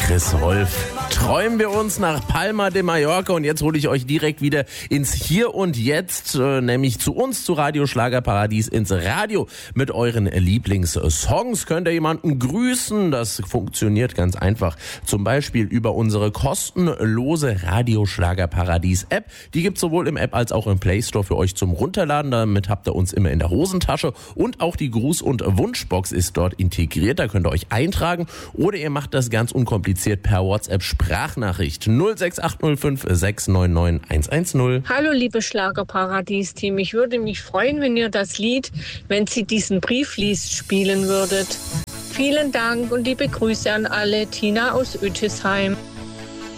Chris Wolf. Träumen wir uns nach Palma de Mallorca und jetzt hole ich euch direkt wieder ins Hier und Jetzt, nämlich zu uns, zu Radio Schlagerparadies, ins Radio mit euren Lieblingssongs. Könnt ihr jemanden grüßen? Das funktioniert ganz einfach. Zum Beispiel über unsere kostenlose Radio Schlagerparadies App. Die gibt's sowohl im App als auch im Play Store für euch zum Runterladen. Damit habt ihr uns immer in der Hosentasche und auch die Gruß- und Wunschbox ist dort integriert. Da könnt ihr euch eintragen oder ihr macht das ganz unkompliziert per WhatsApp Sprachnachricht 06805 699 110. Hallo liebe Schlagerparadies-Team, ich würde mich freuen, wenn ihr das Lied, wenn Sie diesen Brief liest, spielen würdet. Vielen Dank und liebe Grüße an alle. Tina aus Uetesheim.